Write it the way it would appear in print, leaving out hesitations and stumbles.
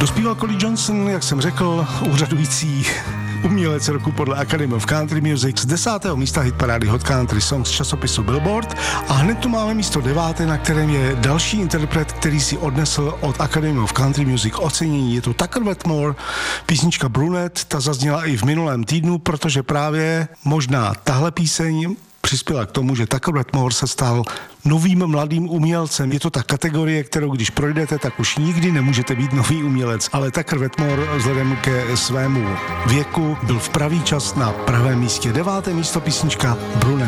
Dospíval Collie Johnson, jak jsem řekl, úřadující umělec roku podle Academy of Country Music z 10. místa hitparády Hot Country Songs časopisu Billboard. A hned tu máme místo 9., na kterém je další interpret, který si odnesl od Academy of Country Music ocenění. Je to Tucker Wetmore, písnička Brunette, ta zazněla i v minulém týdnu, protože právě možná tahle píseň přispěla k tomu, že Tucker Wetmore se stal novým mladým umělcem. Je to ta kategorie, kterou když projdete, tak už nikdy nemůžete být nový umělec. Ale Tucker Wetmore vzhledem ke svému věku byl v pravý čas na pravém místě. 9. místo, písnička Brunette.